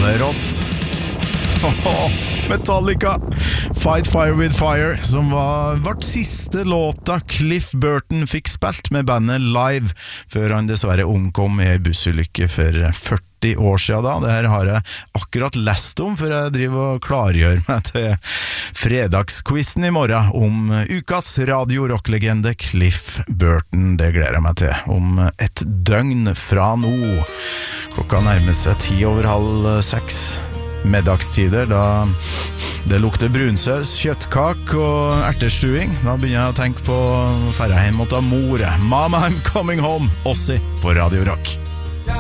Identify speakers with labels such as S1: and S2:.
S1: Knallrått. Metallica, Fight Fire With Fire, som vart siste låta Cliff Burton fikk spilt med bandet live, før han dessverre omkom i en bussulykke for 40 år siden da. Det her har jeg akkurat lest om, for jeg driver og klargjør meg til fredagsquizen i morgen om ukas radio-rock-legende Cliff Burton. Det gleder jeg meg til om et døgn fra nå. Klokka nærmer seg 5:10 middagstider, da det lukter brunsaus, kjøttkak og ertestuing. Da begynner jeg å tenke på ferdig hjem mot mor. Mama, I'm coming home, Ossi på Radio Rock.